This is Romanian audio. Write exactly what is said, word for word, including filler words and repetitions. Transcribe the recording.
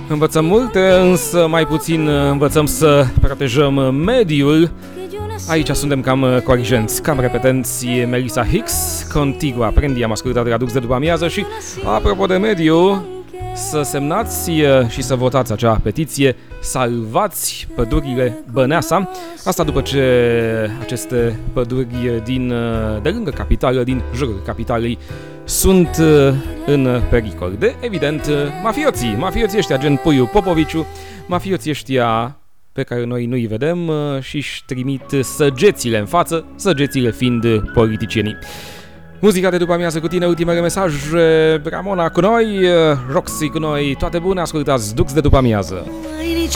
Învățăm multe, însă mai puțin învățăm să protejăm mediul. Aici suntem cam corigenți, cam repetenți. Melissa Hicks, Contigo Aprendi, am ascultat de la Dux de după amiază. Și apropo de mediu, să semnați și să votați acea petiție Salvați pădurile Băneasa. Asta după ce aceste păduri din, de lângă capitală, din jurul capitalei, sunt în pericol de, evident, mafioții. Mafioții ăștia gen Puiu Popoviciu, mafioții ăștia pe care noi nu-i vedem și își trimit săgețile în față, săgețile fiind politicienii. Muzica de după amiază cu tine, ultimele mesaje, Ramona cu noi, Roxy cu noi, toate bune, ascultați Dux de după amiază. Nu ai nici